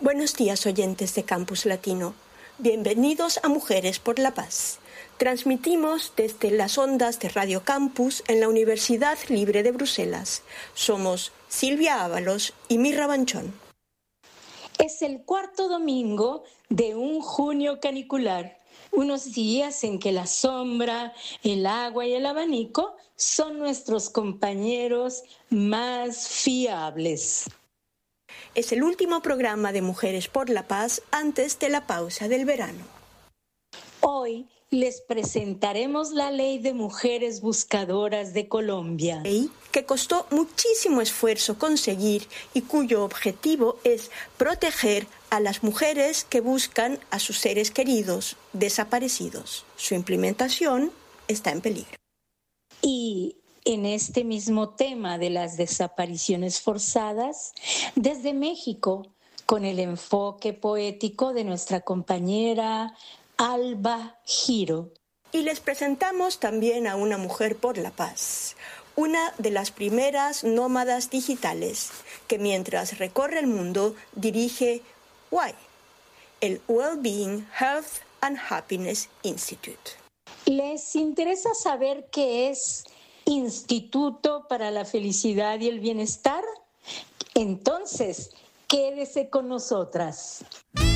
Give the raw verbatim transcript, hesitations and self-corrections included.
Buenos días, oyentes de Campus Latino. Bienvenidos a Mujeres por la Paz. Transmitimos desde las ondas de Radio Campus en la Universidad Libre de Bruselas. Somos Silvia Ábalos y Mirra Banchón. Es el cuarto domingo de un junio canicular, unos días en que la sombra, el agua y el abanico son nuestros compañeros más fiables. Es el último programa de Mujeres por la Paz antes de la pausa del verano. Hoy les presentaremos la Ley de Mujeres Buscadoras de Colombia. Ley que costó muchísimo esfuerzo conseguir y cuyo objetivo es proteger a las mujeres que buscan a sus seres queridos desaparecidos. Su implementación está en peligro. Y en este mismo tema de las desapariciones forzadas, desde México, con el enfoque poético de nuestra compañera Alba Giro. Y les presentamos también a una mujer por la paz, una de las primeras nómadas digitales que mientras recorre el mundo dirige W H Y, el Wellbeing, Health and Happiness Institute. ¿Les interesa saber qué es Instituto para la Felicidad y el Bienestar? Entonces, quédese con nosotras.